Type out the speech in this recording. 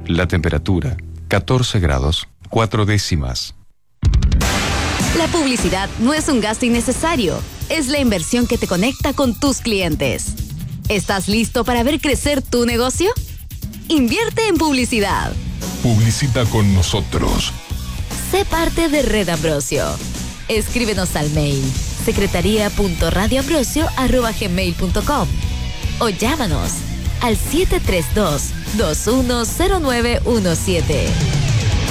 La temperatura, 14 grados, 4 décimas. La publicidad no es un gasto innecesario, es la inversión que te conecta con tus clientes. ¿Estás listo para ver crecer tu negocio? Invierte en publicidad. Publicita con nosotros. Sé parte de Red Ambrosio. Escríbenos al mail secretaria.radioambrosio@gmail.com o llámanos al 732-210917.